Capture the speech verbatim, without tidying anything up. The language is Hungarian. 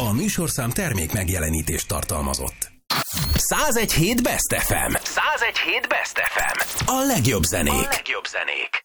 A műsorszám termék megjelenítést tartalmazott. száz egy hét Best ef em. száz egy hét Best ef em. A legjobb zenék. A legjobb zenék.